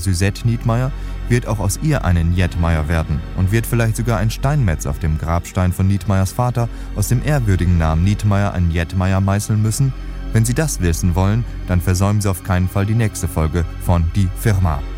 Suzette Nietmeyer, wird auch aus ihr eine Njetmeyer werden und wird vielleicht sogar ein Steinmetz auf dem Grabstein von Nietmeyers Vater aus dem ehrwürdigen Namen Nietmeyer ein Njetmeyer meißeln müssen? Wenn Sie das wissen wollen, dann versäumen Sie auf keinen Fall die nächste Folge von Die Firma.